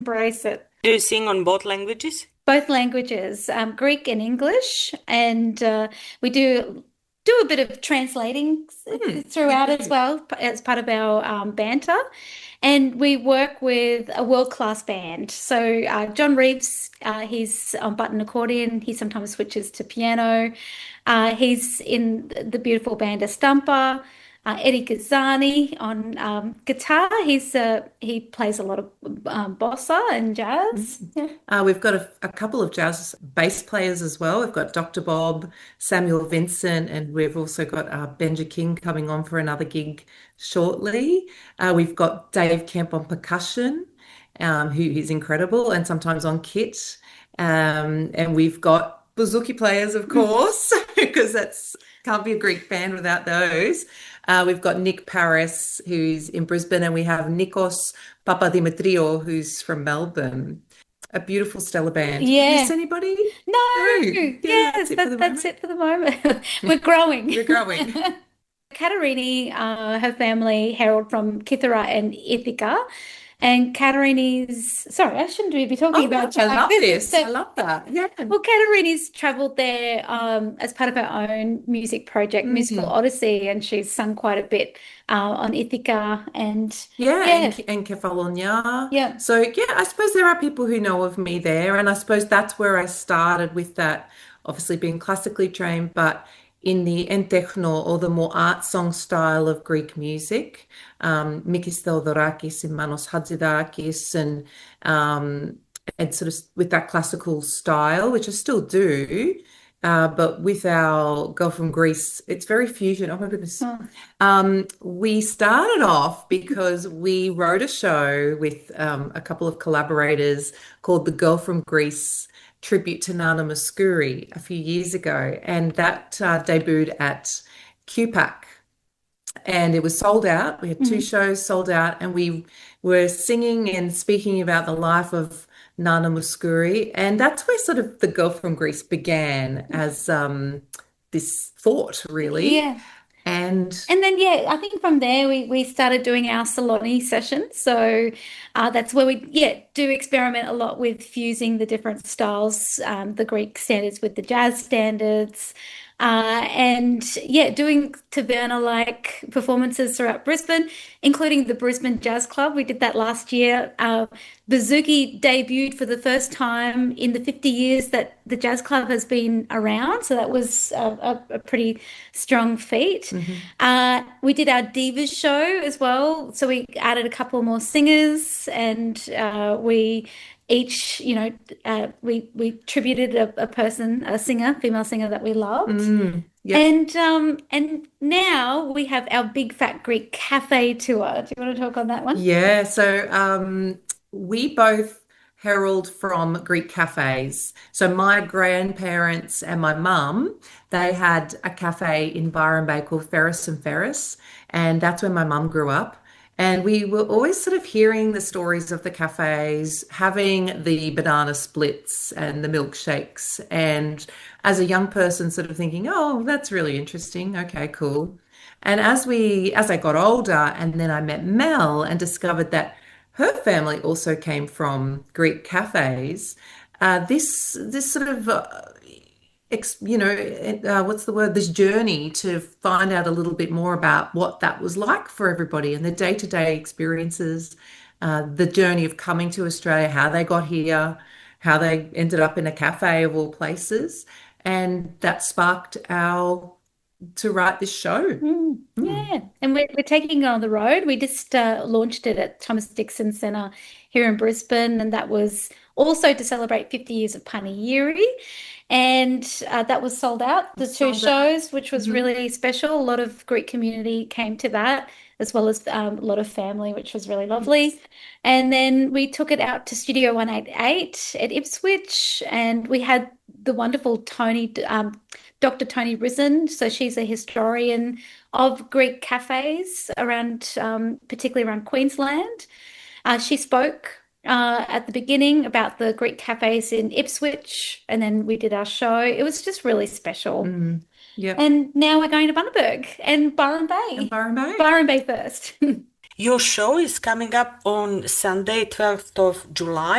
embrace it. Do you sing on both languages? Both languages, Greek and English, and we do a bit of translating throughout as Okay. well as part of our banter. And we work with a world-class band. So John Reeves, he's on button accordion. He sometimes switches to piano. He's in the beautiful band Estampa. Eddie Gazzani on guitar. He plays a lot of bossa and jazz. Yeah. We've got a couple of jazz bass players as well. We've got Dr. Bob, Samuel Vincent, and we've also got Benja King coming on for another gig shortly. We've got Dave Kemp on percussion, who is incredible, and sometimes on kit. And we've got bouzouki players, of course, because that's can't be a Greek band without those. We've got Nick Paris, who's in Brisbane, and we have Nikos Papadimitriou, who's from Melbourne. A beautiful stellar band. Did I miss Yeah. anybody? No, No. Yeah, that's yes, it for the that's moment. it for the moment. We're growing. We're growing. Katarini, her family hailed from Kithara and Ithaca. And Katarini's, sorry, I shouldn't be talking Oh about gosh, you I like love this. this. So, I love that. Yeah. well, Katarini's traveled there as part of her own music project, Musical Mm. Odyssey, and she's sung quite a bit on Ithaca. And Yeah, yeah, and Kefalonia. yeah. So yeah, I suppose there are people who know of me there, and I suppose that's where I started with that, obviously being classically trained, but in the entechno or the more art song style of Greek music, Mikis Theodorakis and Manos Hadzidakis, um, and sort of with that classical style, which I still do. But with our girl from Greece, it's very fusion. Oh my goodness. Oh, We started off because we wrote a show with a couple of collaborators called The Girl from Greece Tribute to Nana Mouskouri a few years ago. And that debuted at QPAC and it was sold out. We had two mhm. shows sold out, and we were singing and speaking about the life of Nana Mouskouri. And that's where sort of The Girl from Greece began as this thought, really. Yeah. And And then, yeah, I think from there we started doing our Saloni sessions. So that's where we, yeah, do experiment a lot with fusing the different styles, the Greek standards with the jazz standards. And yeah, doing taverna-like performances throughout Brisbane, including the Brisbane Jazz Club. We did that last year. Bouzouki debuted for the first time in the 50 years that the Jazz Club has been around. So that was a pretty strong feat. mhm. We did our Divas show as well. So we added a couple more singers and we each, we tributed a person, a singer, female singer that we loved. Yep. And now we have our Big Fat Greek Cafe tour. Do you want to talk on that one? Yeah, so we both herald from Greek cafes. So my grandparents and my mum, they had a cafe in Byron Bay called Ferris and Ferris, and that's where my mum grew up. And we were always sort of hearing the stories of the cafes, having the banana splits and the milkshakes, and as a young person, sort of thinking, oh, that's really interesting. Okay, cool. And as I got older, and then I met Mel and discovered that her family also came from Greek cafes. This sort of what's the word? This journey to find out a little bit more about what that was like for everybody and the day-to-day experiences, the journey of coming to Australia, how they got here, how they ended up in a cafe of all places, and that sparked our to write this show. Hmm. Yeah, and we're taking it on the road. We just launched it at Thomas Dixon Centre here in Brisbane, and that was also to celebrate 50 years of Panegyri. And that was sold out, the two Sold out. shows, which was Mhm. really special. A lot of Greek community came to that, as well as a lot of family, which was really lovely. Yes. And then we took it out to Studio 188 at Ipswich, and we had the wonderful Dr. Tony Risen. So she's a historian of Greek cafes around, particularly around Queensland. She spoke at the beginning about the Greek cafes in Ipswich, and then we did our show. It was just really special. Mm. Yep. And now we're going to Bundaberg and Byron And Bay. Byron Bay. Byron Bay first. Your show is coming up on Sunday, 12th of July.